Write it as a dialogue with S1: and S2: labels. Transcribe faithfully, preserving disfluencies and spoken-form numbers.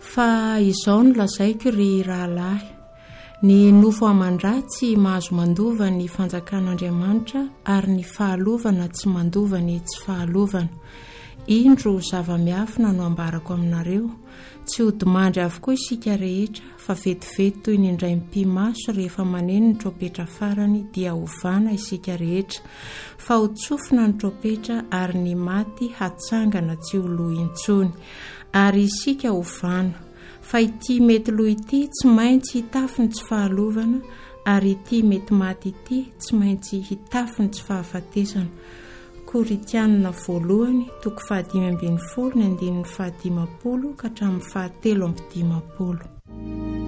S1: fa izao no lazaiko ry rahalahy, ny nofo aman-dratsy mahazo mandova ny fanjakan'Andriamanitra ary ny fahalovana tsy mandova ny tsy fahalovana. Indro zava-miafina no ambarako aminareo, tsy ho dimandry avokoa isika rehetra fa vetivety toy ny indray mpimaso rehefa maneno ny tropetra farany dia hovana isika rehetra, fa ho tsofina ny tropetra ary ny maty hatsangana tsy ho lo intsony, ary isika hovana. Fa ity mety lo ity tsy maintsy hitafy ny tsy fahalovana, ary ity mety maty ity tsy maintsy hitafy ny tsy fahafatesana. Koritianina voalohany toko fahadimy ambin'ny folo ny andinin'ny fahadimapolo ka hatramin'ny fahatelo amby dimapolo.